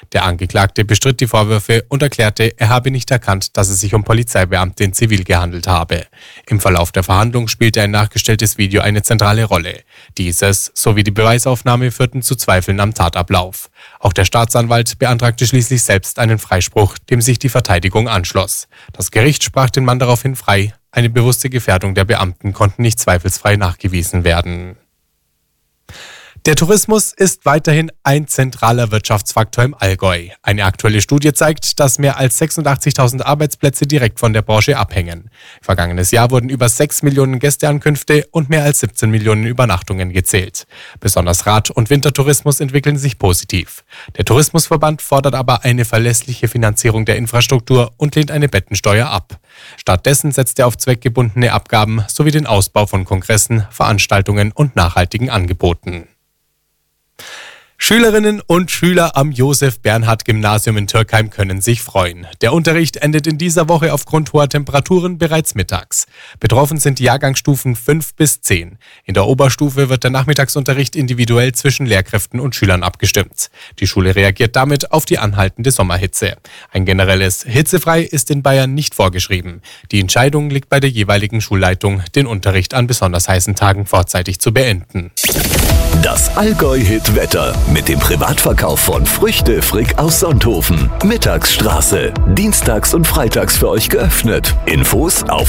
Der Angeklagte bestritt die Vorwürfe und erklärte, er habe nicht erkannt, dass es sich um Polizeibeamte in Zivil gehandelt habe. Im Verlauf der Verhandlung spielte ein nachgestelltes Video eine zentrale Rolle. Dieses sowie die Beweisaufnahme führten zu Zweifeln am Tatablauf. Auch der Staatsanwalt beantragte schließlich selbst einen Freispruch, dem sich die Verteidigung anschloss. Das Gericht sprach den Mann daraufhin frei. Eine bewusste Gefährdung der Beamten konnte nicht zweifelsfrei nachgewiesen werden. Der Tourismus ist weiterhin ein zentraler Wirtschaftsfaktor im Allgäu. Eine aktuelle Studie zeigt, dass mehr als 86.000 Arbeitsplätze direkt von der Branche abhängen. Vergangenes Jahr wurden über 6 Millionen Gästeankünfte und mehr als 17 Millionen Übernachtungen gezählt. Besonders Rad- und Wintertourismus entwickeln sich positiv. Der Tourismusverband fordert aber eine verlässliche Finanzierung der Infrastruktur und lehnt eine Bettensteuer ab. Stattdessen setzt er auf zweckgebundene Abgaben sowie den Ausbau von Kongressen, Veranstaltungen und nachhaltigen Angeboten. Schülerinnen und Schüler am Josef-Bernhard-Gymnasium in Türkheim können sich freuen. Der Unterricht endet in dieser Woche aufgrund hoher Temperaturen bereits mittags. Betroffen sind die Jahrgangsstufen 5 bis 10. In der Oberstufe wird der Nachmittagsunterricht individuell zwischen Lehrkräften und Schülern abgestimmt. Die Schule reagiert damit auf die anhaltende Sommerhitze. Ein generelles Hitzefrei ist in Bayern nicht vorgeschrieben. Die Entscheidung liegt bei der jeweiligen Schulleitung, den Unterricht an besonders heißen Tagen vorzeitig zu beenden. Das Allgäu-Hit-Wetter mit dem Privatverkauf von Früchte Frick aus Sonthofen. Mittagsstraße. Dienstags und freitags für euch geöffnet. Infos auf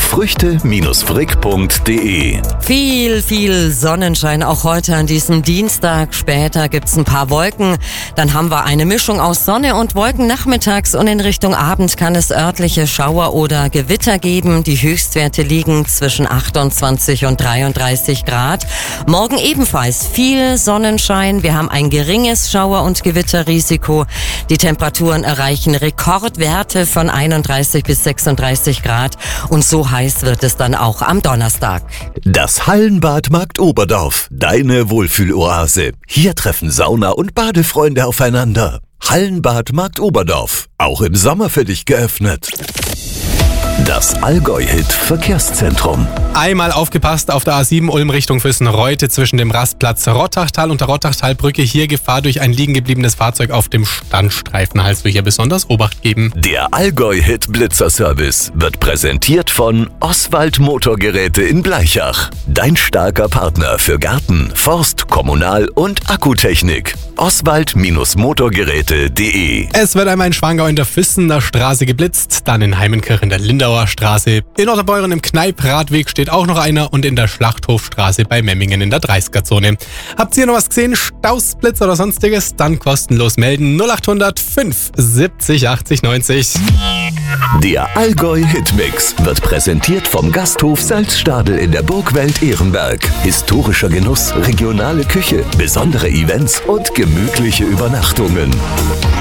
früchte-frick.de. Viel Sonnenschein auch heute an diesem Dienstag. Später gibt's ein paar Wolken. Dann haben wir eine Mischung aus Sonne und Wolken nachmittags und in Richtung Abend kann es örtliche Schauer oder Gewitter geben. Die Höchstwerte liegen zwischen 28 und 33 Grad. Morgen ebenfalls viel Sonnenschein. Wir haben ein geringes Schauer- und Gewitterrisiko. Die Temperaturen erreichen Rekordwerte von 31 bis 36 Grad. Und so heiß wird es dann auch am Donnerstag. Das Hallenbad Markt Oberdorf. Deine Wohlfühloase. Hier treffen Sauna- und Badefreunde aufeinander. Hallenbad Markt Oberdorf. Auch im Sommer für dich geöffnet. Das Allgäu-Hit-Verkehrszentrum. Einmal aufgepasst auf der A7 Ulm Richtung Füssen-Reute zwischen dem Rastplatz Rottachtal und der Rottachtalbrücke. Hier Gefahr durch ein liegen gebliebenes Fahrzeug auf dem Standstreifen. Also hier besonders Obacht geben. Der Allgäu-Hit-Blitzer-Service wird präsentiert von Oswald Motorgeräte in Bleichach. Dein starker Partner für Garten, Forst, Kommunal- und Akkutechnik. Oswald-Motorgeräte.de. Es wird einmal in Schwangau in der Füssener Straße geblitzt, dann in Heimenkirch in der Lindauer Straße. In Otterbeuren im Kneipp-Radweg steht auch noch einer und in der Schlachthofstraße bei Memmingen in der 30er-Zone. Habt ihr noch was gesehen? Staus, Blitz oder sonstiges? Dann kostenlos melden 0800 5 70 80 90. Der Allgäu-Hitmix wird präsentiert vom Gasthof Salzstadel in der Burgwelt Ehrenberg. Historischer Genuss, regionale Küche, besondere Events und gemütliche Übernachtungen.